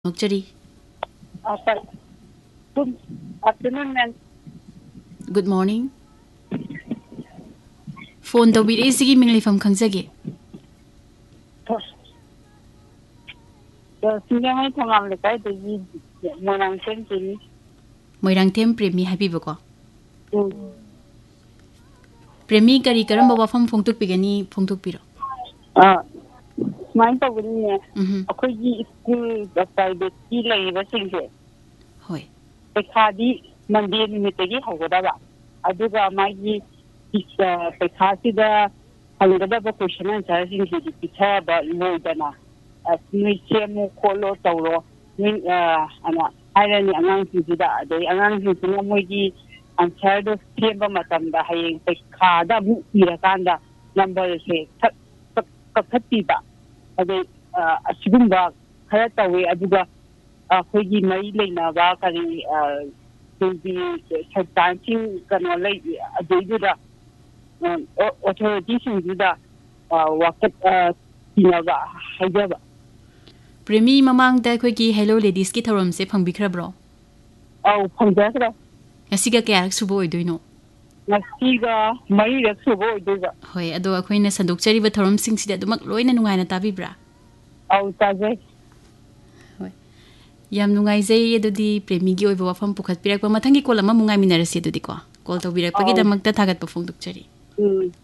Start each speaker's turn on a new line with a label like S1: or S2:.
S1: Nokchari.
S2: Good afternoon, ma'am.
S1: Good morning. Phone to biri sigi mingli fam khangsage.
S2: Singa hai thangam le kai de monang sen kini.
S1: Moirang them premi happy bako. Premi kari karamba wafam phongtuk pigani phongtuk piro.
S2: Mai to gani ne. Akhoi gi school da private ki lai ba singse.
S1: Hoi.
S2: Pekhadi Monday nimit gi hawada ba. Aduga mai gi pekhasi da hangada ba question answer singse di pitha ba loidana. Ni chemu kholo tawro ni ana irani angang singida adai angang singina moi gi answer do themba matam da hayeng pekhada mu irakanda number se kakati ba adai asigumba khara tawe aduga akhoi mai leina ba kari di sartancing kano lai aduida authority singida wakat tinaba hajaba
S1: Premi mamang da khoi ki hello ladies ki thorom se phangbikhra
S2: au phangjakra
S1: asiga kya subo oidoino
S2: ngasiga mai rak subo oidoga
S1: hoi ado akhoina sandokchari ba thorom sing sida dumak loina nungaina tabibra
S2: au tajai
S1: hoi yam nungai jai edudi premi gi oiba wafam pukhat pirak pa mathangi kol ama mungai minarasi edudi ko call to birak pagi damak ta thagat pa phongduk chari